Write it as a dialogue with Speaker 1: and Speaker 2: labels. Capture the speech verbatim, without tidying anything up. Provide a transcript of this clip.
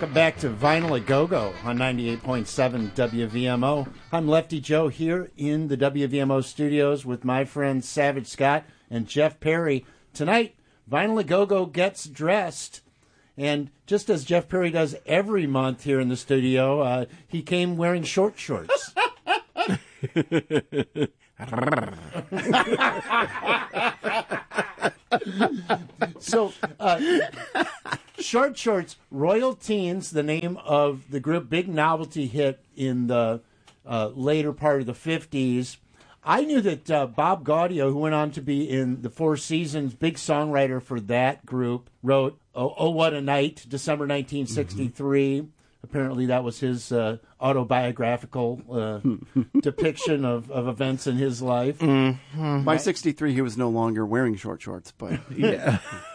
Speaker 1: Welcome back to Vinyl A Go-Go on ninety-eight point seven W V M O. I'm Lefty Joe here in the W V M O studios with my friend Savage Scott and Jeff Perry. Tonight, Vinyl A Go-Go gets dressed. And just as Jeff Perry does every month here in the studio, uh, he came wearing short shorts. So, uh, Short Shorts, Royal Teens, the name of the group, big novelty hit in the uh, later part of the fifties. I knew that uh, Bob Gaudio, who went on to be in the Four Seasons, big songwriter for that group, wrote Oh, oh What a Night, December nineteen sixty-three. Mm-hmm. Apparently that was his uh, autobiographical uh, depiction of, of events in his life.
Speaker 2: Mm-hmm. By sixty-three, he was no longer wearing short shorts, but
Speaker 3: yeah.